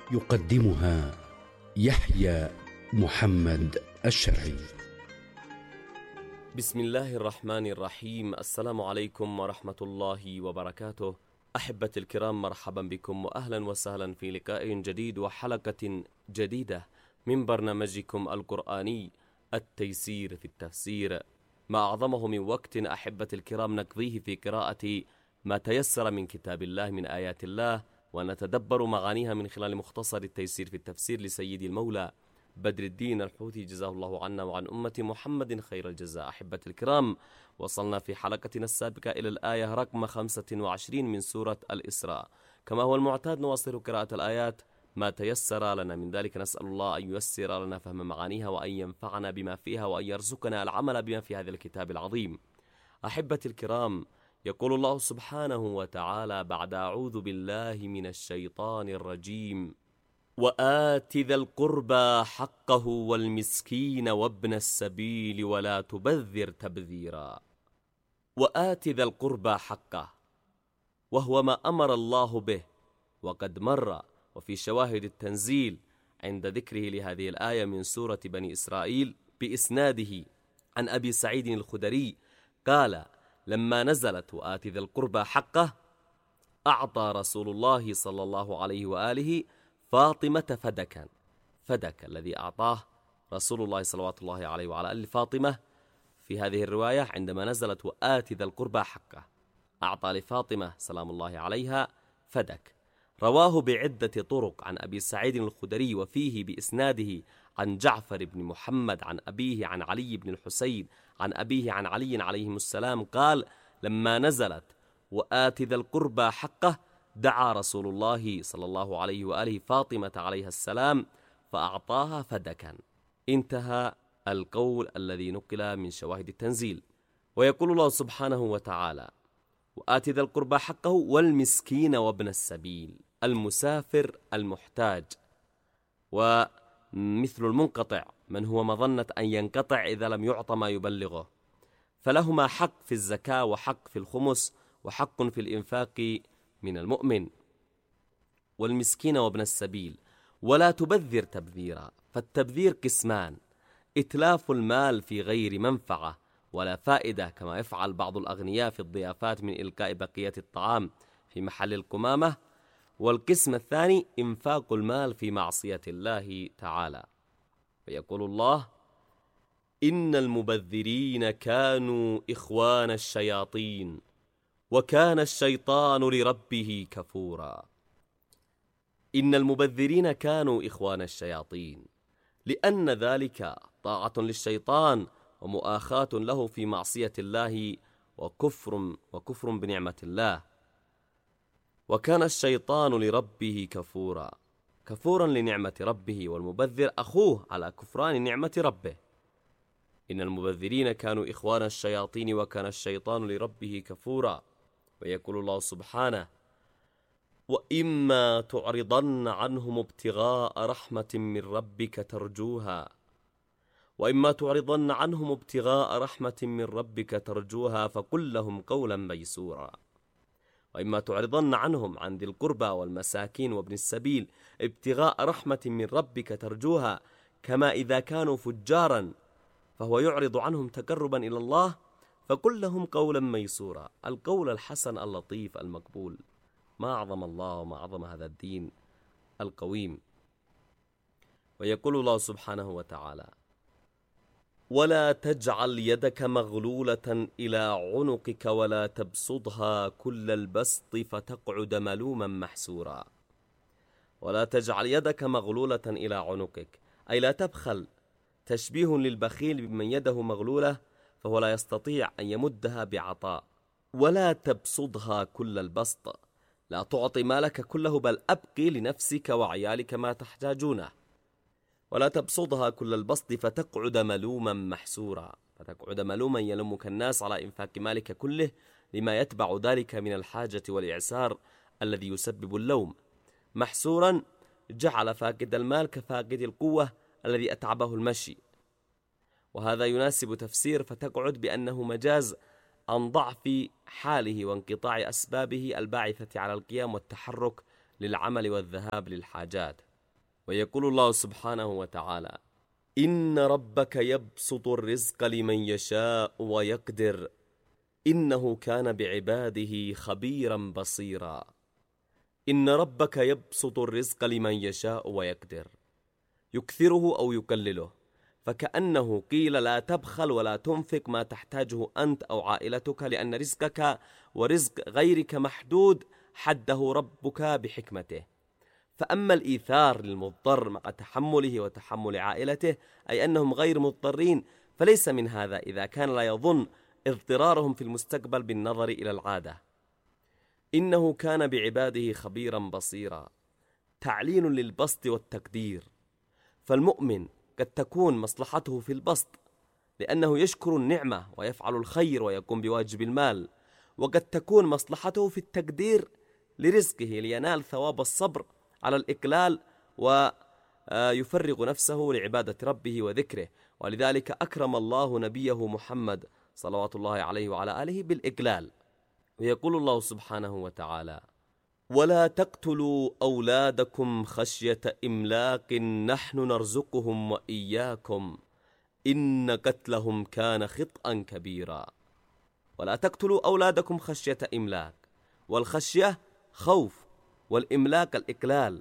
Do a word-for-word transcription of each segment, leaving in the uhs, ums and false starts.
يقدمها يحيى محمد الشرعي. بسم الله الرحمن الرحيم. السلام عليكم ورحمة الله وبركاته. أحبتي الكرام، مرحبا بكم وأهلا وسهلا في لقاء جديد وحلقة جديدة من برنامجكم القرآني التيسير في التفسير، ما أعظمه من وقت أحبتي الكرام نقضيه في قراءة ما تيسر من كتاب الله من آيات الله، ونتدبر معانيها من خلال مختصر التيسير في التفسير لسيدي المولى بدر الدين الحوثي، جزاه الله عنا وعن أمة محمد خير الجزاء. أحبتي الكرام، وصلنا في حلقتنا السابقة إلى الآية رقم خمسة وعشرين من سورة الإسراء. كما هو المعتاد نواصل قراءة الآيات ما تيسر لنا من ذلك، نسأل الله أن ييسر لنا فهم معانيها وأن ينفعنا بما فيها وأن يرزقنا العمل بما في هذا الكتاب العظيم. أحبتي الكرام، يقول الله سبحانه وتعالى بعد أعوذ بالله من الشيطان الرجيم: وآت ذا القربى حقه والمسكين وابن السبيل ولا تبذر تبذيرا. وآت ذا القربى حقه، وهو ما أمر الله به، وقد مر وفي شواهد التنزيل عند ذكره لهذه الآية من سورة بني إسرائيل بإسناده عن أبي سعيد الخدري قال: لما نزلت وآت ذا القربى حقه أعطى رسول الله صلى الله عليه وآله فاطمة فدكا. فدك الذي أعطاه رسول الله صلوات الله عليه وعلى آله فاطمة في هذه الرواية عندما نزلت وآت ذا القربى حقه، أعطى لفاطمة سلام الله عليها فدك. رواه بعدة طرق عن أبي سعيد الخدري، وفيه بإسناده عن جعفر بن محمد عن أبيه عن علي بن الحسين عن أبيه عن علي عليهم السلام قال: لما نزلت وآت ذا القربى حقه دعا رسول الله صلى الله عليه وآله فاطمة عليها السلام فأعطاها فدكا. انتهى القول الذي نقل من شواهد التنزيل. ويقول الله سبحانه وتعالى: وآت ذا القربى حقه والمسكين وابن السبيل، المسافر المحتاج، ومثل المنقطع من هو مظنة أن ينقطع إذا لم يعطى ما يبلغه، فلهما حق في الزكاة وحق في الخمس وحق في الإنفاق من المؤمن. والمسكين وابن السبيل ولا تبذر تبذيرا، فالتبذير قسمان: إتلاف المال في غير منفعة ولا فائدة كما يفعل بعض الأغنياء في الضيافات من إلقاء بقية الطعام في محل القمامة، والقسم الثاني إنفاق المال في معصية الله تعالى. ويقول الله: إن المبذرين كانوا إخوان الشياطين وكان الشيطان لربه كفورا. إن المبذرين كانوا إخوان الشياطين، لأن ذلك طاعة للشيطان ومؤاخاة له في معصية الله وكفر وكفر بنعمة الله. وكان الشيطان لربه كفورا، كفورا لنعمة ربه، والمبذر أخوه على كفران نعمة ربه. إن المبذرين كانوا إخوان الشياطين وكان الشيطان لربه كفورا. ويقول الله سبحانه: وإما تعرضن عنهم ابتغاء رحمة من ربك ترجوها وإما تعرضن عنهم ابتغاء رحمة من ربك ترجوها فقل لهم قولا ميسورا. وإما تعرضن عنهم عن ذي القربى والمساكين وابن السبيل ابتغاء رحمة من ربك ترجوها، كما إذا كانوا فجارا فهو يعرض عنهم تقربا إلى الله، فقل لهم قولا ميسورا، القول الحسن اللطيف المقبول. ما أعظم الله وما أعظم هذا الدين القويم. ويقول الله سبحانه وتعالى: ولا تجعل يدك مغلولة إلى عنقك ولا تبسطها كل البسط فتقعد ملوما محسورا. ولا تجعل يدك مغلولة إلى عنقك، أي لا تبخل، تشبيه للبخيل بمن يده مغلولة فهو لا يستطيع أن يمدها بعطاء. ولا تبسطها كل البسط، لا تعطي مالك كله، بل أبقي لنفسك وعيالك ما تحتاجونه. ولا تبسطها كل البسط فتقعد ملوما محسورا، فتقعد ملوما يلومك الناس على إنفاق مالك كله لما يتبع ذلك من الحاجة والإعسار الذي يسبب اللوم. محسورا جعل فاقد المال كفاقد القوة الذي أتعبه المشي، وهذا يناسب تفسير فتقعد بأنه مجاز عن ضعف حاله وانقطاع أسبابه الباعثة على القيام والتحرك للعمل والذهاب للحاجات. ويقول الله سبحانه وتعالى: إن ربك يبسط الرزق لمن يشاء ويقدر إنه كان بعباده خبيرا بصيرا. إن ربك يبسط الرزق لمن يشاء ويقدر، يكثره أو يقلله، فكأنه قيل لا تبخل ولا تنفق ما تحتاجه أنت أو عائلتك، لأن رزقك ورزق غيرك محدود حده ربك بحكمته. فأما الإيثار للمضطر مع تحمله وتحمل عائلته، أي أنهم غير مضطرين، فليس من هذا إذا كان لا يظن اضطرارهم في المستقبل بالنظر إلى العادة. إنه كان بعباده خبيرا بصيرا، تعليل للبسط والتقدير. فالمؤمن قد تكون مصلحته في البسط لأنه يشكر النعمة ويفعل الخير ويقوم بواجب المال، وقد تكون مصلحته في التقدير لرزقه لينال ثواب الصبر على الإقلال ويفرغ نفسه لعبادة ربه وذكره. ولذلك أكرم الله نبيه محمد صلوات الله عليه وعلى آله بالإقلال. ويقول الله سبحانه وتعالى: ولا تقتلوا أولادكم خشية إملاق نحن نرزقهم وإياكم إن قتلهم كان خطأ كبيرا. ولا تقتلوا أولادكم خشية إملاق، والخشية خوف، والإملاق الإقلال.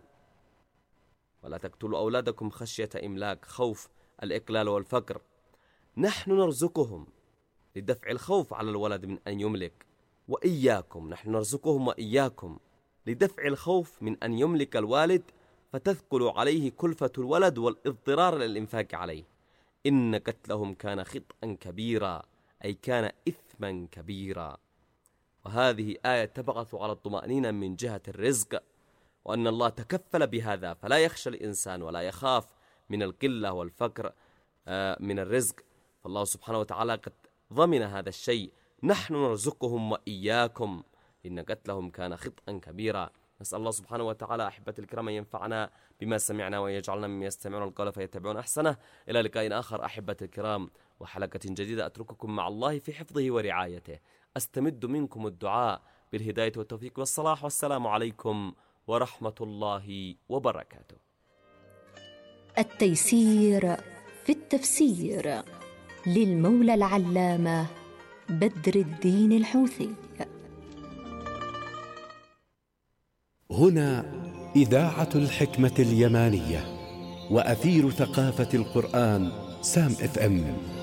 ولا تقتلوا أولادكم خشية إملاق، خوف، الإقلال والفقر. نحن نرزقهم لدفع الخوف على الولد من أن يملك، وإياكم، نحن نرزقهم وإياكم لدفع الخوف من أن يملك الوالد فتثقل عليه كلفة الولد والاضطرار للإنفاق عليه. إن قتلهم كان خطأ كبيرا، أي كان إثما كبيرا. وهذه آية تبعث على الطمأنينة من جهة الرزق، وأن الله تكفل بهذا، فلا يخشى الإنسان ولا يخاف من القلة والفقر من الرزق. فالله سبحانه وتعالى قد ضمن هذا الشيء: نحن نرزقهم وإياكم إن قتلهم كان خطأ كبيرا. نسأل الله سبحانه وتعالى أحبة الكرام أن ينفعنا بما سمعنا ويجعلنا ممن يستمعون القول فيتبعون أحسنه. إلى لقاء آخر أحبة الكرام وحلقة جديدة، أترككم مع الله في حفظه ورعايته، أستمد منكم الدعاء بالهداية والتوفيق والصلاح، والسلام عليكم ورحمة الله وبركاته. التيسير في التفسير للمولى العلامة بدر الدين الحوثي. هنا إذاعة الحكمة اليمانية وأثير ثقافة القرآن، سام اف ام.